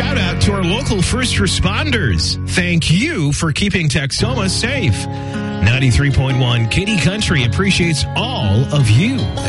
shout out to our local first responders. Thank you for keeping Texoma safe. 93.1 Katy Country appreciates all of you.